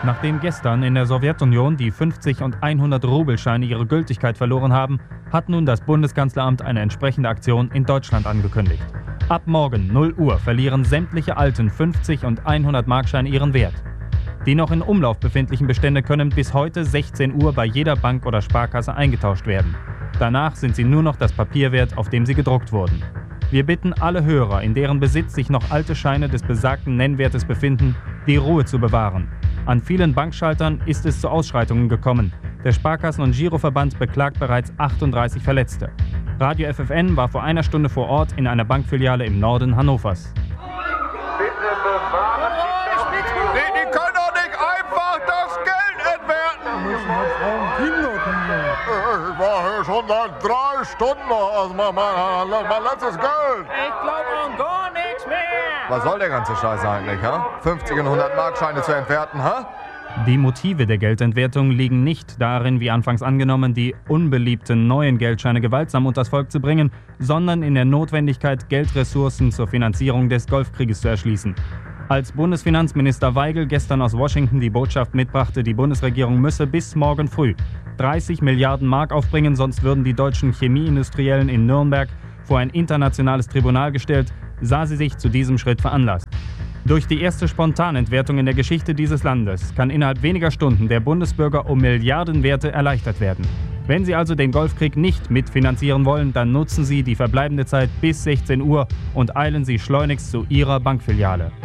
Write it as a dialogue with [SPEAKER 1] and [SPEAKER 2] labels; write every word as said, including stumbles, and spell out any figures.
[SPEAKER 1] Nachdem gestern in der Sowjetunion die fünfzig- und hundert-Rubelscheine ihre Gültigkeit verloren haben, hat nun das Bundeskanzleramt eine entsprechende Aktion in Deutschland angekündigt. Ab morgen null Uhr verlieren sämtliche alten fünfzig- und hundert-Markscheine ihren Wert. Die noch in Umlauf befindlichen Bestände können bis heute sechzehn Uhr bei jeder Bank oder Sparkasse eingetauscht werden. Danach sind sie nur noch das Papier wert, auf dem sie gedruckt wurden. Wir bitten alle Hörer, in deren Besitz sich noch alte Scheine des besagten Nennwertes befinden, die Ruhe zu bewahren. An vielen Bankschaltern ist es zu Ausschreitungen gekommen. Der Sparkassen- und Giroverband beklagt bereits achtunddreißig Verletzte. Radio F F N war vor einer Stunde vor Ort in einer Bankfiliale im Norden Hannovers.
[SPEAKER 2] Bitte bewahren Sie
[SPEAKER 3] Die, die können doch nicht einfach das Geld entwerten! Ich war hier schon seit drei Stunden. Also mein, mein, mein letztes Geld.
[SPEAKER 2] Ich glaube an gar nichts mehr!
[SPEAKER 3] Was soll der ganze Scheiß eigentlich, ha? fünfzig- und hundert-Markscheine zu entwerten, ha?
[SPEAKER 1] Die Motive der Geldentwertung liegen nicht darin, wie anfangs angenommen, die unbeliebten neuen Geldscheine gewaltsam unters Volk zu bringen, sondern in der Notwendigkeit, Geldressourcen zur Finanzierung des Golfkrieges zu erschließen. Als Bundesfinanzminister Waigel gestern aus Washington die Botschaft mitbrachte, die Bundesregierung müsse bis morgen früh dreißig Milliarden Mark aufbringen, sonst würden die deutschen Chemieindustriellen in Nürnberg vor ein internationales Tribunal gestellt, sah sie sich zu diesem Schritt veranlasst. Durch die erste Spontanentwertung in der Geschichte dieses Landes kann innerhalb weniger Stunden der Bundesbürger um Milliardenwerte erleichtert werden. Wenn Sie also den Golfkrieg nicht mitfinanzieren wollen, dann nutzen Sie die verbleibende Zeit bis sechzehn Uhr und eilen Sie schleunigst zu Ihrer Bankfiliale.